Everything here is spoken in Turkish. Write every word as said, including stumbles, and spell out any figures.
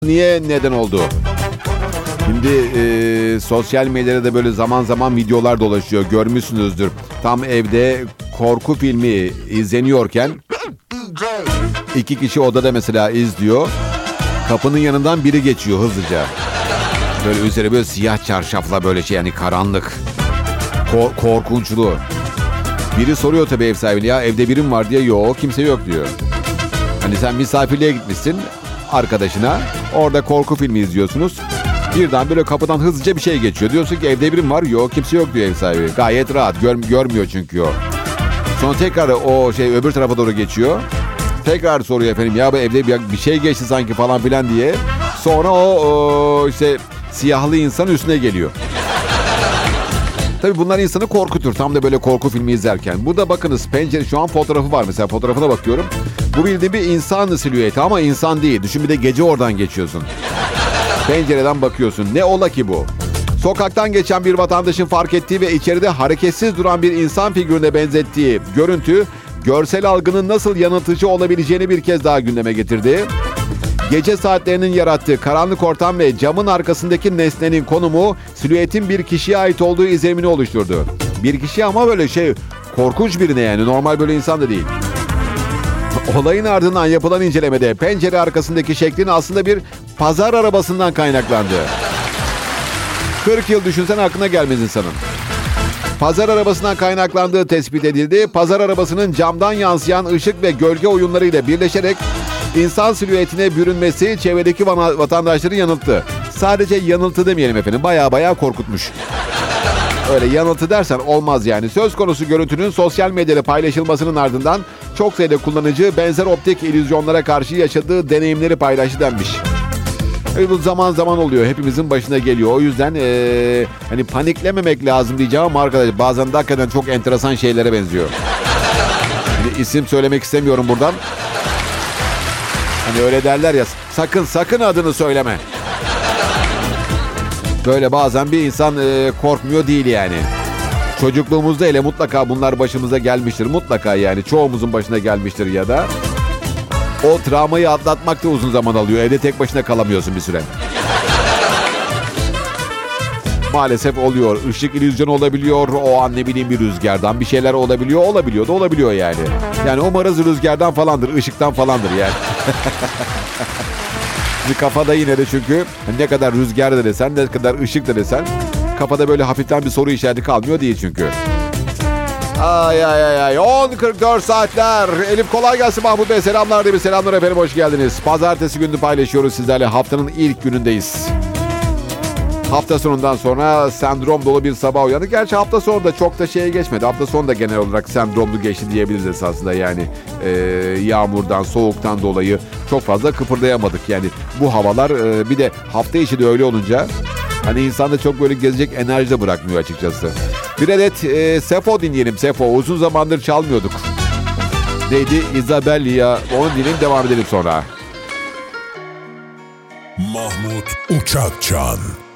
Niye neden oldu? Şimdi e, sosyal medyada da böyle zaman zaman videolar dolaşıyor. Görmüşsünüzdür. Tam evde korku filmi izleniyorken iki kişi odada mesela izliyor. Kapının yanından biri geçiyor hızlıca. Böyle üzeri böyle siyah çarşafla böyle şey yani karanlık. Kor- korkunçlu. Biri soruyor tabii ev sahibine, ya evde birim var diye. Yok, kimse yok diyor. Hani sen misafirliğe gitmişsin arkadaşına. Orada korku filmi izliyorsunuz. Birden böyle kapıdan hızlıca bir şey geçiyor. Diyorsun ki evde birim var. Yok, kimse yok diyor ev sahibi. Gayet rahat. Gör, görmüyor çünkü o. Sonra tekrar o şey öbür tarafa doğru geçiyor. Tekrar soruyor efendim, ya bu evde bir, bir şey geçti sanki falan filan diye. Sonra o, o işte siyahlı insan üstüne geliyor. Tabii bunlar insanı korkutur. Tam da böyle korku filmi izlerken. Burada bakınız, pencere şu an fotoğrafı var mesela. Fotoğrafına bakıyorum. Bu bildiğin bir insan silüeti ama insan değil. Düşün, bir de gece oradan geçiyorsun. Pencereden bakıyorsun. Ne ola ki bu? Sokaktan geçen bir vatandaşın fark ettiği ve içeride hareketsiz duran bir insan figürüne benzettiği görüntü, görsel algının nasıl yanıltıcı olabileceğini bir kez daha gündeme getirdi. Gece saatlerinin yarattığı karanlık ortam ve camın arkasındaki nesnenin konumu silüetin bir kişiye ait olduğu izlenimini oluşturdu. Bir kişi ama böyle şey, korkunç birine, yani normal böyle insan da değil. Olayın ardından yapılan incelemede pencere arkasındaki şeklin aslında bir pazar arabasından kaynaklandı. kırk yıl düşünsen aklına gelmez insanın. Pazar arabasından kaynaklandığı tespit edildi. Pazar arabasının camdan yansıyan ışık ve gölge oyunlarıyla birleşerek insan silüetine bürünmesi çevredeki vatandaşları yanılttı. Sadece yanıltı demeyelim efendim, baya baya korkutmuş. Öyle yanıltı dersen olmaz yani. Söz konusu görüntünün sosyal medyada paylaşılmasının ardından çok sayıda kullanıcı benzer optik illüzyonlara karşı yaşadığı deneyimleri paylaştı denmiş. E bu zaman zaman oluyor. Hepimizin başına geliyor. O yüzden ee, hani paniklememek lazım diyeceğim ama arkadaşlar bazen de hakikaten çok enteresan şeylere benziyor. Hani isim söylemek istemiyorum buradan. Hani öyle derler ya, sakın sakın adını söyleme. Böyle bazen bir insan e, korkmuyor değil yani. Çocukluğumuzda hele mutlaka bunlar başımıza gelmiştir. Mutlaka yani çoğumuzun başına gelmiştir ya da. O travmayı atlatmak da uzun zaman alıyor. Evde tek başına kalamıyorsun bir süre. Maalesef oluyor. Işık illüzyonu olabiliyor. O an ne bileyim bir rüzgardan bir şeyler olabiliyor. Olabiliyor da olabiliyor yani. Yani umarız rüzgardan falandır, ışıktan falandır yani. Bir kafada yine de çünkü ne kadar rüzgar da desen, ne kadar ışık da desen kafada böyle hafiften bir soru işareti kalmıyor değil çünkü. Ay ay ay ay. on kırk dört saatler. Elif kolay gelsin Mahmut Bey. Selamlar değil mi? Selamlar efendim, hoş geldiniz. Pazartesi günü paylaşıyoruz sizlerle. Haftanın ilk günündeyiz. Hafta sonundan sonra sendrom dolu bir sabah uyandık. Gerçi hafta sonu da çok da şeye geçmedi. Hafta sonu da genel olarak sendromlu geçti diyebiliriz esasında. Yani e, yağmurdan, soğuktan dolayı çok fazla kıpırdayamadık. Yani bu havalar e, bir de hafta içi de öyle olunca hani insanda çok böyle gezecek enerji de bırakmıyor açıkçası. Bir adet e, Sefo dinleyelim. Sefo uzun zamandır çalmıyorduk. Neydi? Isabella. Onu dinleyelim, devam edelim sonra. Mahmut Uçakcan.